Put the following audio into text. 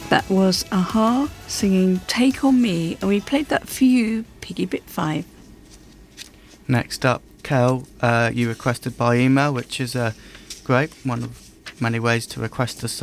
That was a-ha singing Take On Me, and we played that for you, Piggy Bit 5. Next up, Kel, you requested by email, which is great, one of many ways to request a song.